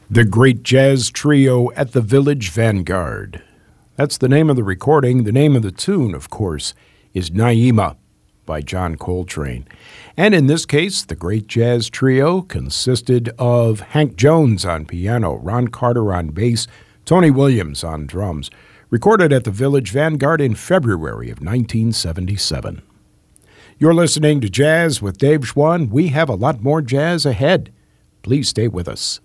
The Great Jazz Trio at the Village Vanguard. That's the name of the recording. The name of the tune, of course, is Naima by John Coltrane. And in this case, the Great Jazz Trio consisted of Hank Jones on piano, Ron Carter on bass, Tony Williams on drums, recorded at the Village Vanguard in February of 1977. You're listening to Jazz with Dave Schwann. We have a lot more jazz ahead. Please stay with us.